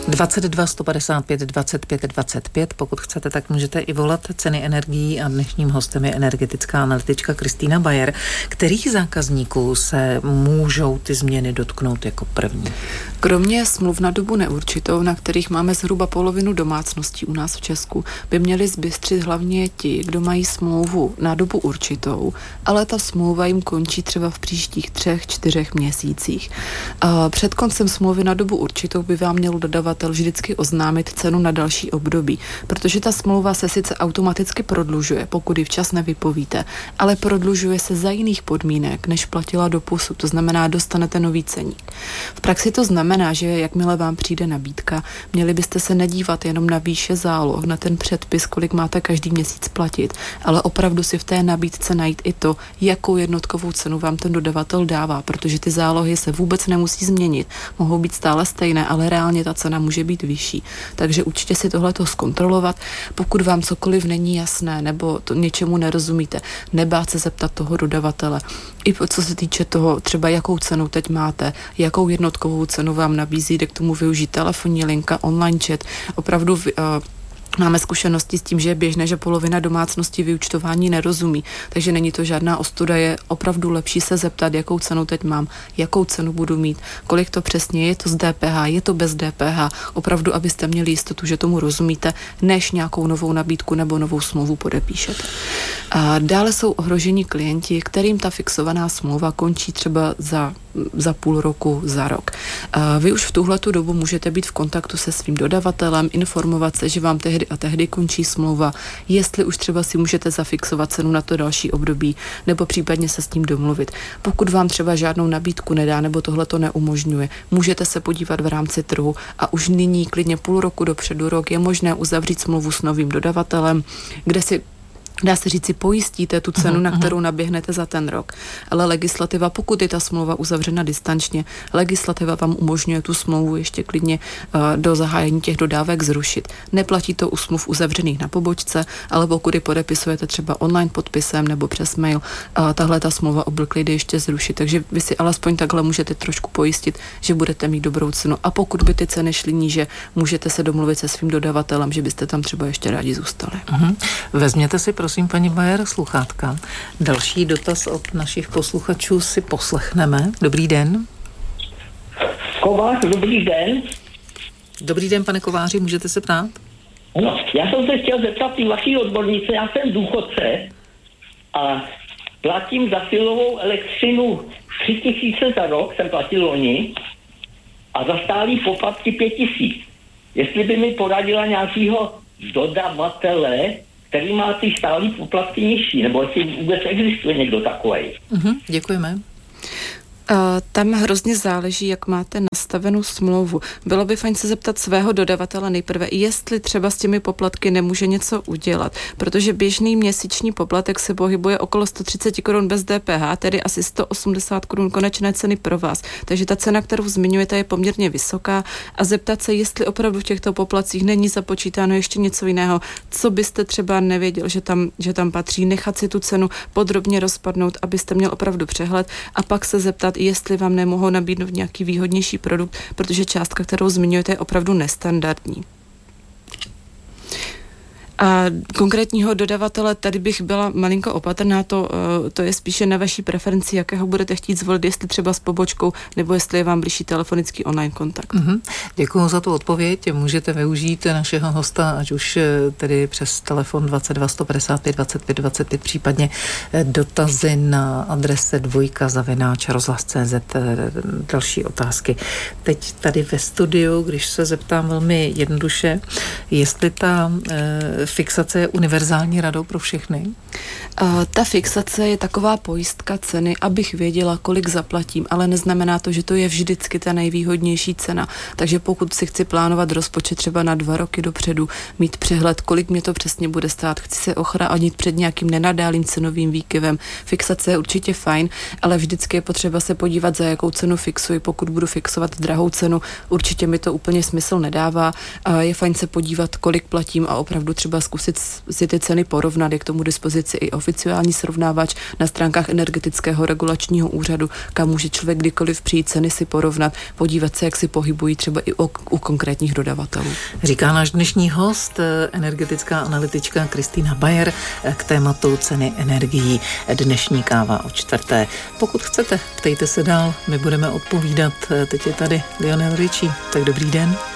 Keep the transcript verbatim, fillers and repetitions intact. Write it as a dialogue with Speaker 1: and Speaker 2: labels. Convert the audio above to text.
Speaker 1: dvacet dva sto padesát pět dvacet pět dvacet pět, pokud chcete, tak můžete i volat. Ceny energií a dnešním hostem je energetická analytička Kristýna Bayer. Kterých zákazníků se můžou ty změny dotknout jako první?
Speaker 2: Kromě smluv na dobu neurčitou, na kterých máme zhruba polovinu domácností u nás v Česku, by měli zbystřit hlavně ti, kdo mají smlouvu na dobu určitou, ale ta smlouva jim končí třeba v příštích třech, čtyřech měsících. A před koncem smlouvy na dobu určitou by vám měl dodavatel vždycky oznámit cenu na další období, protože ta smlouva se sice automaticky prodlužuje, pokud ji včas nevypovíte, ale prodlužuje se za jiných podmínek, než platila doposud, to znamená, dostanete nový ceník. V praxi to znamená, že jakmile vám přijde nabídka, měli byste se nedívat jenom na výše záloh, na ten předpis, kolik máte každý měsíc platit, ale opravdu si v té nabídce najít i to, jakou jednotkovou cenu vám ten dodavatel dává, protože ty zálohy se vůbec nemusí změnit, mohou být stále stejné, ale reálně ta cena může být vyšší. Takže určitě si tohleto zkontrolovat. Pokud vám cokoliv není jasné nebo to něčemu nerozumíte, nebát se zeptat toho dodavatele. I co se týče toho, třeba jakou cenu teď máte, jakou jednotkovou cenu vám nabízí, jde k tomu využít telefonní linka, online chat. Opravdu uh, máme zkušenosti s tím, že je běžné, že polovina domácností vyúčtování nerozumí, takže není to žádná ostuda, je opravdu lepší se zeptat, jakou cenu teď mám, jakou cenu budu mít, kolik to přesně je, to z D P H, je to bez D P H, opravdu, abyste měli jistotu, že tomu rozumíte, než nějakou novou nabídku nebo novou smlouvu podepíšete. A dále jsou ohroženi klienti, kterým ta fixovaná smlouva končí třeba za za půl roku, za rok. Vy už v tuhletu dobu můžete být v kontaktu se svým dodavatelem, informovat se, že vám tehdy a tehdy končí smlouva, jestli už třeba si můžete zafixovat cenu na to další období, nebo případně se s tím domluvit. Pokud vám třeba žádnou nabídku nedá, nebo tohle to neumožňuje, můžete se podívat v rámci trhu a už nyní klidně půl roku dopředu, rok je možné uzavřít smlouvu s novým dodavatelem, kde si dá se říct, si pojistíte tu cenu, na kterou naběhnete za ten rok. Ale legislativa, pokud je ta smlouva uzavřena distančně, legislativa vám umožňuje tu smlouvu ještě klidně uh, do zahájení těch dodávek zrušit. Neplatí to u smluv uzavřených na pobočce, ale pokud ji podepisujete třeba online podpisem nebo přes mail, uh, tahle ta smlouva obvykle jde ještě zrušit. Takže vy si alespoň takhle můžete trošku pojistit, že budete mít dobrou cenu. A pokud by ty ceny šly níže, můžete se domluvit se svým dodavatelem, že byste tam třeba ještě rádi zůstali.
Speaker 1: Uh-huh. Vezměte si prosím, paní Bayer, sluchátka. Další dotaz od našich posluchačů si poslechneme. Dobrý den.
Speaker 3: Kovář, dobrý den.
Speaker 1: Dobrý den, pane Kováři, můžete se ptát?
Speaker 3: No, já jsem se chtěl zeptat ty vaší odbornice, já jsem důchodce a platím za silovou elektřinu tři tisíce za rok, jsem platil loni, a za stálý poplatky pět tisíc. Jestli by mi poradila nějakýho dodavatele, který má ty stálý poplatky nižší, nebo jestli vůbec existuje někdo takový.
Speaker 1: Uh-huh, děkujeme.
Speaker 2: Uh, tam hrozně záleží, jak máte nastavenou smlouvu. Bylo by fajn se zeptat svého dodavatele nejprve, jestli třeba s těmi poplatky nemůže něco udělat, protože běžný měsíční poplatek se pohybuje okolo sto třicet korun bez D P H, tedy asi sto osmdesát korun konečné ceny pro vás. Takže ta cena, kterou zmiňujete, je poměrně vysoká a zeptat se, jestli opravdu v těchto poplatcích není započítáno ještě něco jiného, co byste třeba nevěděl, že tam, že tam patří, nechat si tu cenu podrobně rozpadnout, abyste měl opravdu přehled a pak se zeptat, jestli vám nemohou nabídnout nějaký výhodnější produkt, protože částka, kterou zmiňujete, je opravdu nestandardní. A konkrétního dodavatele tady bych byla malinko opatrná, to, to je spíše na vaší preferenci, jakého budete chtít zvolit, jestli třeba s pobočkou, nebo jestli je vám blížší telefonický online kontakt.
Speaker 1: Mm-hmm. Děkuji za tu odpověď. Můžete využít našeho hosta, ať už tedy přes telefon dvacet dva sto padesát pět dvacet pět dvacet pět, případně dotazy na adrese dvojka zavináč rozhlas tečka cé zet, další otázky. Teď tady ve studiu, když se zeptám velmi jednoduše, jestli ta fixace je univerzální radou pro všechny?
Speaker 2: Uh, ta fixace je taková pojistka ceny, abych věděla, kolik zaplatím, ale neznamená to, že to je vždycky ta nejvýhodnější cena. Takže pokud si chci plánovat rozpočet třeba na dva roky dopředu, mít přehled, kolik mě to přesně bude stát, chci se ochránit před nějakým nenadálým cenovým výkyvem. Fixace je určitě fajn, ale vždycky je potřeba se podívat, za jakou cenu fixuji. Pokud budu fixovat drahou cenu, určitě mi to úplně smysl nedává. Uh, je fajn se podívat, kolik platím a opravdu třeba třeba zkusit si ty ceny porovnat, je k tomu dispozici i oficiální srovnávač na stránkách Energetického regulačního úřadu, kam může člověk kdykoliv přijít ceny si porovnat, podívat se, jak si pohybují třeba i o, u konkrétních dodavatelů.
Speaker 1: Říká náš dnešní host, energetická analytička Kristýna Bayer k tématu ceny energií. Dnešní káva o čtvrté. Pokud chcete, ptejte se dál, my budeme odpovídat. Teď je tady Lionel Richie, tak dobrý den.